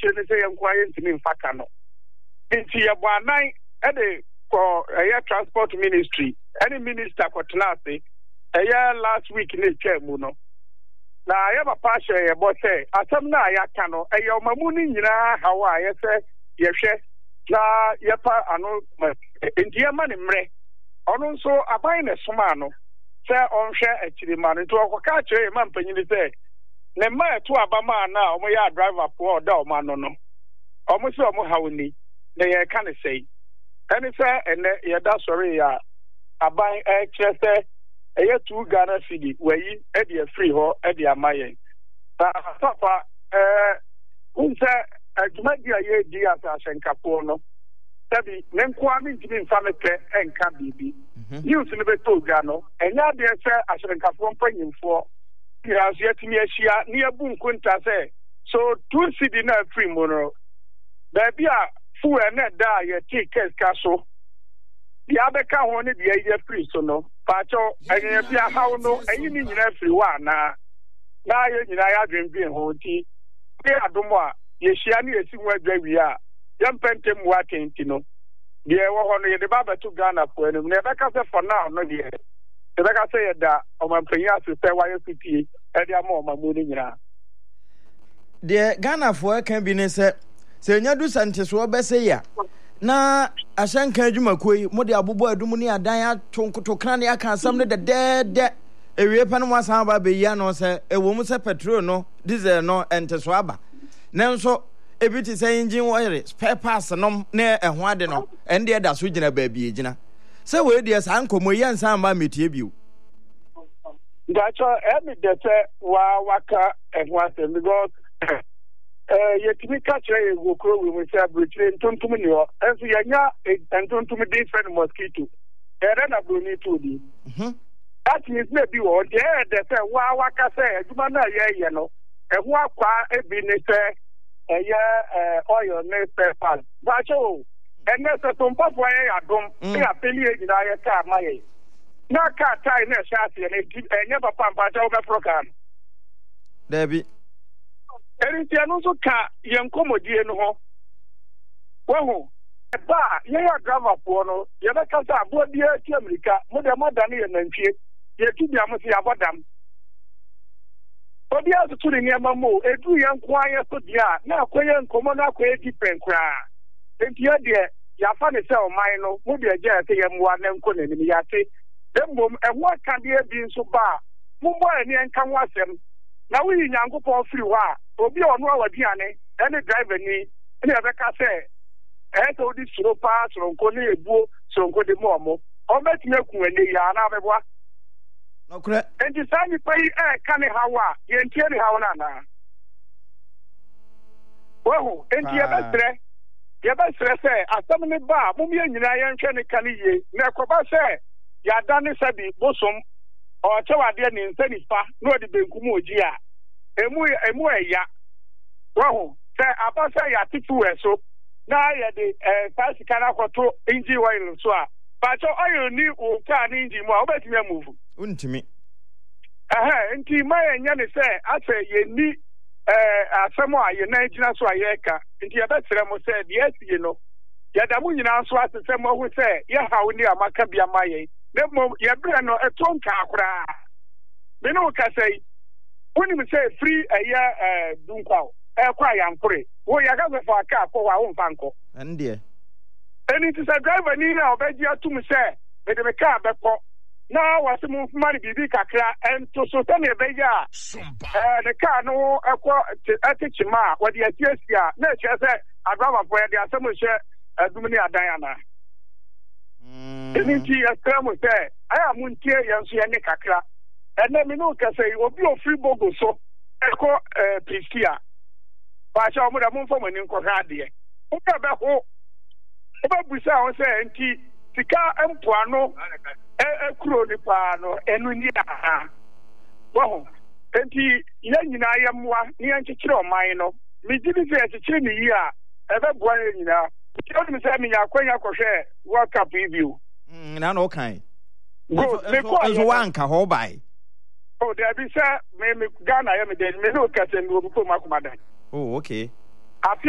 kyerɛ ne sɛ yɛnkoa yɛntumi mfa ka no nti yɛbɔ anan ɛde kɔ ɛyɛ transport ministry ɛne minister kɔtena ase ɛyɛ last week ne twɛ mu no na yɛ papa hyɛ yɛbɔ sɛ asɛm no a yɛaka no ɛyɛ ɔmamu no nyinaa haw a yɛsɛ yɛhwɛ na yɛpa ano nti yɛma ne mmerɛ ɔno nso aban ne soma no sɛ ɔnhwɛ akyirima no nti ɔkɔka kyerɛ yɛ ma mpanyini sɛ ne mma ɛto abama na ɔmo yɛ driver po ɔda ɔmo ano no ɔmo sɛ ɔmo haw ni na yɛka ne sɛi ɛne sɛ ɛnɛ yɛda sɔre a aban ɛkyerɛ sɛ ɛyɛ 2 Ghana cedi wayi ɛde afiri hɔ ɛde ama yɛn na papa sɛ adwumadi a yɛdi ase ahyɛnkafoɔ no sɛbi ne nkoa me ntumi mfa me pɛ ɛnka biribi news no bɛtɔ odwa no ɛnyɛ adeɛ sɛ ahyɛnkafoɔ mpanyimfoɔ yɛaso yɛtumi ahyia ne yɛbu nkonta sɛ so 2 cedi na afiri mu no baabi a fuel ne da a yɛte kɛska so deɛ abɛka ho ne deɛ yɛ firi so no paakyɛw ɛnyɛ bi ahaw no ɛyi ne nyinaa firi hɔ anaa na yɛ nyinaa yɛadwendwen ho nti yɛ adom a yɛhyia ne yɛsi ho adwa wie a yɛmpɛ ntɛm mu atenti no deɛ ɛwɔ hɔ no yɛde ba abɛto Ghanafoɔ anim na yɛbɛka sɛ for now no deɛ yɛbɛka sɛ yɛda ɔmampanyin ase sɛ wayɛ sotie ɛde ama ɔmamu no nyinaa deɛ Ghanafoɔ ɛka bi ne sɛ ɛnya du santesoɔ bɛsɛ yi a na ahyɛnka adwumakuo yi mode abobɔ adum ne adan ato nkotokra ne aka asɛm no dɛdɛɛdɛ ewie pa no mu asan aba bɛyi ano sɛ ɛwɔ mu sɛ petrol no diesel no ɛnteso aba nanso ebi te sɛ engine oil spare parts nom ne ɛho ade no ɛnde ɛda so gyina baabi gyina sɛ wei deɛ saa nkɔmmɔ yi ansa amba metie bio ndacho ɛbi de sɛ waka ɛho asɛm because yɛtumi ka kyerɛ yɛ wokuro wɔ mu sɛ aburokyire ntontom ne hɔ ɛnso yɛnya ntontom de fɛ no mosquito ɛrɛ na buroni to di that means na bi wɔ deɛ ɛyɛ sɛ waka sɛ adwuma no a yɛyɛ no ɛho akwa ebi ne sɛ ɛyɛ oil ne spare parts bakyɛ o ɛnɛ sɛ tompafoɔ yɛ adom ne apɛli nyinaa yɛ kaa ma yɛ na kaa tae na ɛhyɛ aseɛ no ɛnyɛ papa mpakyɛ wobɛforo kaa no dabi ɛrintia no nso ka yɛn nkɔmmɔdie no hɔ wahu ɛba a yɛyɛ driverfoɔ no yɛbɛka sɛ aboa biara ti Amerika mode mɔda no yɛ nantwie yɛtu bia mo sɛ yɛabɔ dam obiara toto ne nneɛma mu ɛduru yɛn nko ayɛ so deɛ a na akɔyɛ nkɔmmɔ no akɔyɛ dipɛn koraa enti yɛdeɛ yɛafa ne sɛ ɔman no mode agya sɛ yɛmmoa na nkɔ n'anim yɛate mmom ɛho akadeɛ bi nso ba a mommɔ ani ɛnka ho asɛm na woyi Nyankopɔn firi hɔ a obi a ɔno awaduane ɛne driver ni ne yɛbɛka sɛ ɛyɛ sɛ wode suro paa soronko ne ebuo soronko de mu ɔmo ɔbɛtumi aku ani yɛ anaa bɛboa nɔkorɛ enti saa nnipa yi ɛɛka ne haw a yɛntie ne haw no anaa wahu enti yɛbɛsrɛ sɛ asɛm ne ba a momyɛ nyinaa yɛnhwɛ ne ka ne yie na ɛkɔba sɛ yɛada ne sɛ bi bosom ɔkyɛw adeɛ ne nsa nifa na ɔde benkum ogyi a emu ɛya wahu sɛ aba sɛ yɛate fuwɛ so na yɛde saa sika no akɔto engine oil so a baakyɛ oil ni wo kaa ne engine mu a wobɛtumi amuvu wontumi nti ma yɛnyɛ ne sɛ asɛ yɛnni asɛm a yɛnan gyina so a yɛreka nti yɛbɛsrɛ mo sɛ deɛ asie no yɛda mo nyinaa nso ase sɛ moahu sɛ yɛhaw ne a maka bia ma yɛn na mmom yɛberɛ no ɛto nkaa koraa me ne wo kasa yi wonim sɛ firi ɛyɛ dunkwaw ɛkɔ a yɛankore wo yɛka sɛ fa kaa kɔ hɔ a womfa nkɔ ɛno deɛ ɛno nti sɛ driver ni a ɔbɛgye atom sɛ mede me kaa bɛkɔ na wɔse mo mfoma no biribi kakra ɛnto so sɛne ɛbɛyɛ a ne kaa no ɛte kyema a wɔde asiesie a na ɛkyerɛ sɛ adrabafoɔ yɛde asɛm hyɛ adum ne adan anaa ɛno nti yɛsrɛ mo sɛ ayɛ a montie yɛn nso yɛne kakra ɛnɛ me ne wo kasa yi obi ofiri bogo so ɛkɔ Pristia baakyɛ ɔmo da momfa mo ani nkɔhwɛ adeɛ wopɛ bɛho wobɛbusa ho sɛ nti sika mpoano ekuro ni paa no enu ni aha wahu enti yɛn nyinaa yɛmmoa ne yɛnkyekyere ɔman no megye bi sɛ yɛkyekyere ne yi a ɛbɛboa yɛn nyinaa wonim sɛ menya akwanya kɔhwɛ World Cup yi bio na ɔkan nso wanka hɔ bae dabi sɛ me Ghana yɛ me dɛ me ne okasɛ me wɔ mu kɔm akomadan okay